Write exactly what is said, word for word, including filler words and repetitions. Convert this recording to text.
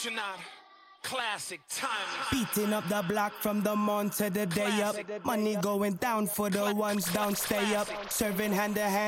Tonight, classic timing. Beating up the block from the morn to the day up. Money going down for the ones down, stay up. Serving hand to hand.